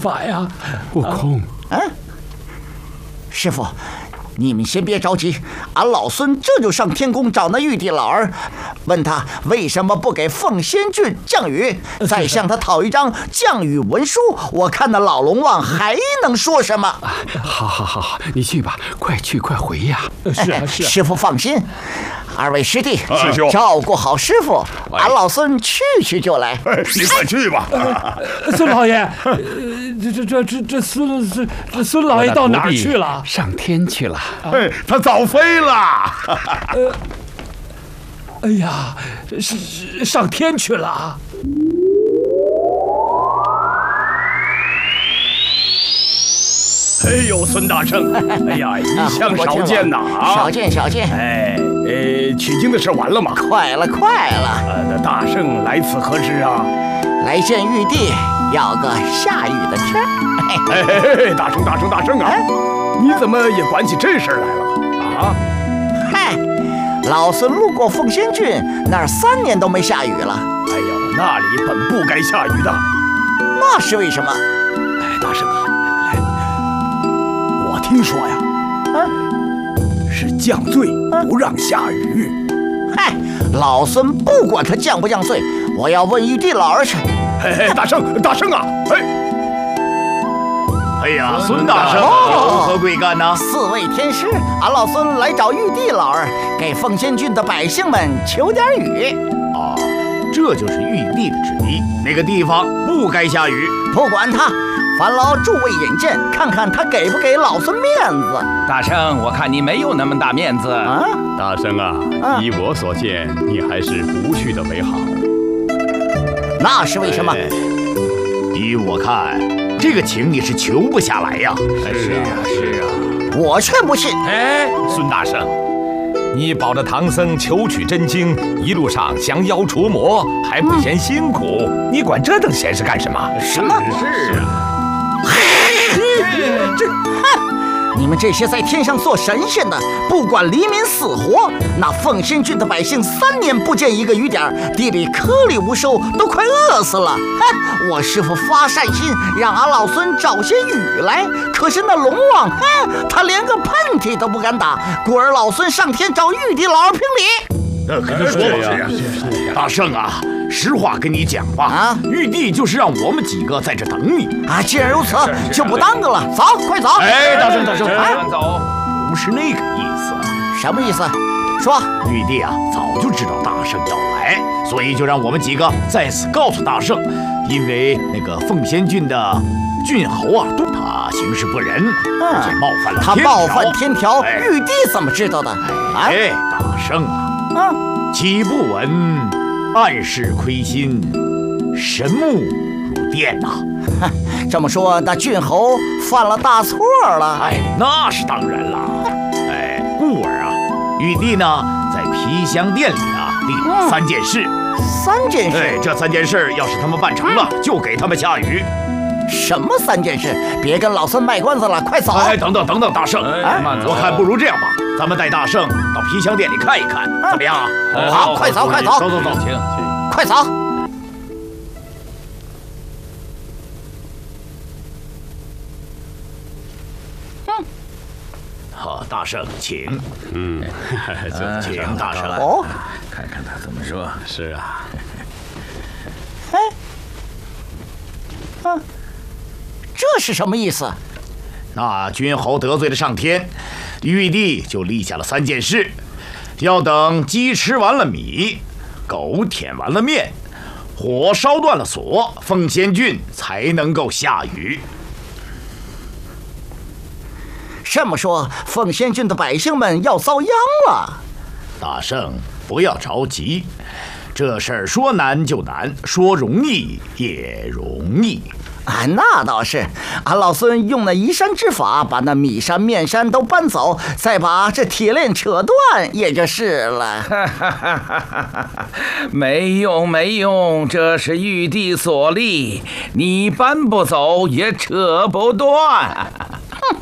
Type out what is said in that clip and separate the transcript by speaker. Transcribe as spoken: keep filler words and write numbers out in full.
Speaker 1: 法呀？
Speaker 2: 悟空，
Speaker 3: 嗯，师傅。你们先别着急，俺老孙这就上天宫找那玉帝老儿，问他为什么不给凤仙郡降雨，再向他讨一张降雨文书。我看那老龙王还能说什么？
Speaker 2: 好好好好，你去吧，快去快回呀！
Speaker 1: 是啊是啊，
Speaker 3: 师傅放心，二位师弟，
Speaker 4: 师兄
Speaker 3: 照顾好师傅，俺老孙去去就来。
Speaker 4: 你快去吧。
Speaker 1: 孙老爷，这这这这这孙这这孙老爷到哪儿去了？
Speaker 2: 上天去了。
Speaker 4: 哎，他早飞了。
Speaker 1: 呃，哎呀，是上天去了。
Speaker 4: 哎呦，孙大圣，哎呀，一向少见呐！
Speaker 3: 少见少见。
Speaker 4: 哎，呃，取经的事完了吗？
Speaker 3: 快了快了。
Speaker 4: 呃，那大圣来此何事啊？
Speaker 3: 来见玉帝，要个下雨的天儿。
Speaker 4: 哎嘿嘿，大圣大圣大圣啊！你怎么也管起这事儿来了？啊，
Speaker 3: 嗨，老孙路过凤仙郡，那儿三年都没下雨了。
Speaker 4: 哎呦，那里本不该下雨的。
Speaker 3: 那是为什么？
Speaker 4: 哎，大圣啊，来，我听说呀，
Speaker 3: 啊，
Speaker 4: 是降罪不让下雨。
Speaker 3: 嗨，老孙不管他降不降罪，我要问玉帝老儿去。
Speaker 4: 嘿嘿，大圣大圣啊，哎。哎呀，孙大圣，
Speaker 3: 哦、
Speaker 4: 有何贵干呢？
Speaker 3: 四位天师，俺老孙来找玉帝老儿，给凤仙郡的百姓们求点雨。
Speaker 4: 哦，这就是玉帝的旨意，那个地方不该下雨。
Speaker 3: 不管他，烦劳诸位引荐，看看他给不给老孙面子。
Speaker 5: 大圣，我看你没有那么大面子
Speaker 3: 啊！
Speaker 2: 大圣啊，啊依我所见，你还是不去的为好。
Speaker 3: 那是为什么？
Speaker 4: 哎、依我看。这个情你是求不下来呀！
Speaker 5: 是啊，是啊，
Speaker 3: 我却不信。
Speaker 6: 哎，孙大圣，你保着唐僧求取真经，一路上降妖除魔，还不嫌辛苦，嗯、你管这等闲事干什么？
Speaker 3: 什么？
Speaker 6: 是啊，
Speaker 3: 这哼！你们这些在天上做神仙的，不管黎民死活，那凤仙郡的百姓三年不见一个雨点，地里颗粒无收，都快饿死了。哼！我师父发善心，让俺老孙找些雨来，可是那龙王，哼，他连个喷嚏都不敢打，故而老孙上天找玉帝老儿评理。
Speaker 4: 那跟他说吧，是大圣啊，实话跟你讲吧，
Speaker 3: 啊，
Speaker 4: 玉帝就是让我们几个在这等你
Speaker 3: 啊。既然如此，就不耽搁了，走，快走！
Speaker 4: 哎，大圣大圣，
Speaker 6: 慢走，
Speaker 4: 不是那个意思。
Speaker 3: 什么意思？说。
Speaker 4: 玉帝啊，早就知道大圣要来，所以就让我们几个在此告诉大圣，因为那个凤仙郡的郡侯啊，他行事不仁，而且冒犯了
Speaker 3: 他冒犯天条，
Speaker 4: 哎、
Speaker 3: 玉帝怎么知道的？
Speaker 4: 哎，大圣啊。啊，岂不闻暗室亏心，神木如电呐、
Speaker 3: 啊？这么说，那郡侯犯了大错了？
Speaker 4: 哎，那是当然了。哎，故而啊，玉帝呢在皮香殿里啊立了三件事。
Speaker 3: 嗯、三件事？
Speaker 4: 哎，这三件事要是他们办成了，嗯、就给他们下雨。
Speaker 3: 什么三件事？别跟老孙卖关子了，快走！
Speaker 4: 哎，等等等等，大圣，
Speaker 6: 哎，慢走。
Speaker 4: 我看不如这样吧，咱们带大圣到皮香殿里看一看，啊、怎么样？
Speaker 3: 好，好快走，快走，
Speaker 4: 走走走，
Speaker 6: 请，
Speaker 3: 快走！
Speaker 4: 嗯，好，大圣，请。
Speaker 2: 嗯，
Speaker 4: 请大圣。
Speaker 3: 哦，
Speaker 5: 看看他怎么说。
Speaker 2: 是啊。
Speaker 3: 哎。啊，这是什么意思？
Speaker 4: 那君侯得罪了上天，玉帝就立下了三件事，要等鸡吃完了米，狗舔完了面，火烧断了锁，凤仙郡才能够下雨。
Speaker 3: 这么说，凤仙郡的百姓们要遭殃了。
Speaker 4: 大圣，不要着急，这事儿说难就难，说容易也容易。
Speaker 3: 啊，那倒是，俺老孙用那移山之法，把那米山、面山都搬走，再把这铁链扯断，也就是了。
Speaker 5: 没用，没用，这是玉帝所立，你搬不走也扯不断。
Speaker 3: 哼！